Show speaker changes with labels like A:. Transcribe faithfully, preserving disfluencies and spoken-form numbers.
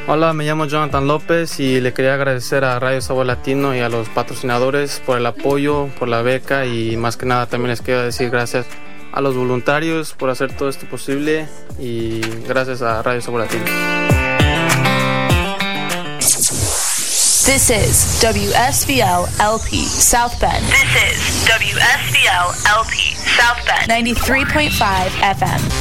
A: Hola, me llamo Jonathan López y le quería agradecer a Radio Sabor Latino y a los patrocinadores por el apoyo, por la beca y más que nada también les quiero decir gracias a los voluntarios por hacer todo esto posible y gracias a Radio Sabor Latino.
B: This is W S V L L P South Bend.
C: This is W S V L L P South Bend.
B: ninety-three point five F M.